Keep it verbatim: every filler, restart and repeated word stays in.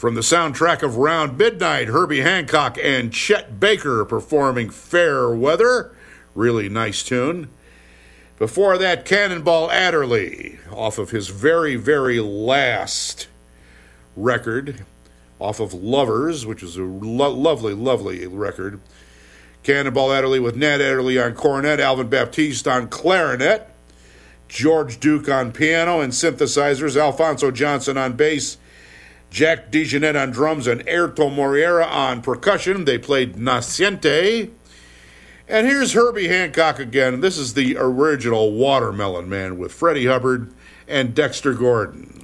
From the soundtrack of Round Midnight, Herbie Hancock and Chet Baker performing Fair Weather. Really nice tune. Before that, Cannonball Adderley, off of his very, very last record, off of Lovers, which is a lo- lovely, lovely record. Cannonball Adderley with Ned Adderley on cornet, Alvin Baptiste on clarinet, George Duke on piano and synthesizers, Alfonso Johnson on bass, Jack DeJohnette on drums, and Erto Moreira on percussion. They played Naciente. And here's Herbie Hancock again. This is the original Watermelon Man with Freddie Hubbard and Dexter Gordon.